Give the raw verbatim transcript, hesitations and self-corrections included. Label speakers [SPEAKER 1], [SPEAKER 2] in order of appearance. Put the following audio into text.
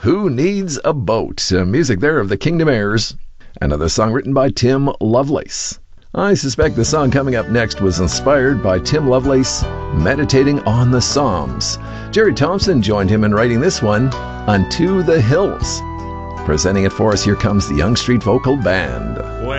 [SPEAKER 1] Who Needs a Boat? Uh, music there of the Kingdom Airs. Another song written by Tim Lovelace. I suspect the song coming up next was inspired by Tim Lovelace meditating on the Psalms. Jerry Thompson joined him in writing this one, Unto the Hills. Presenting it for us, here comes the Young Street Vocal Band.
[SPEAKER 2] When